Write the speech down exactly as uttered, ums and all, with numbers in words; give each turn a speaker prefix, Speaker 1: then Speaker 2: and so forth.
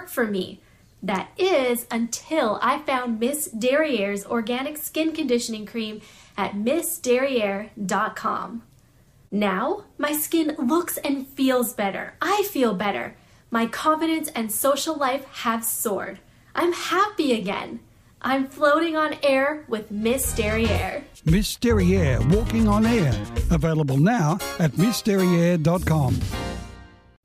Speaker 1: work for me. That is, until I found Miss Derriere's organic skin conditioning cream at miss derriere dot com. Now, my skin looks and feels better. I feel better. My confidence and social life have soared. I'm happy again. I'm floating on air with Miss Derriere.
Speaker 2: Miss Derriere, walking on air. Available now at miss derriere dot com.